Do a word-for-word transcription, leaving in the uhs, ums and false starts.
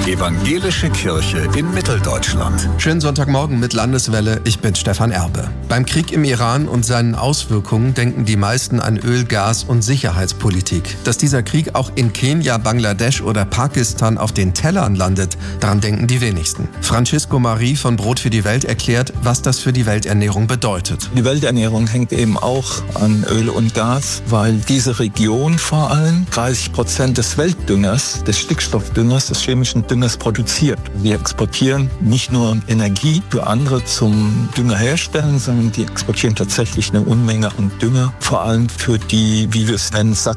Evangelische Kirche in Mitteldeutschland. Schönen Sonntagmorgen mit Landeswelle, ich bin Stefan Erbe. Beim Krieg im Iran und seinen Auswirkungen denken die meisten an Öl, Gas und Sicherheitspolitik. Dass dieser Krieg auch in Kenia, Bangladesch oder Pakistan auf den Tellern landet, daran denken die wenigsten. Francisco Marie von Brot für die Welt erklärt, was das für die Welternährung bedeutet. Die Welternährung hängt eben auch an Öl und Gas, weil diese Region vor allem dreißig Prozent des Weltdüngers, des Stickstoffdüngers, des chemischen Düngers produziert. Wir exportieren nicht nur Energie für andere zum Dünger herstellen, sondern die exportieren tatsächlich eine Unmenge an Dünger, vor allem für die, wie wir es nennen,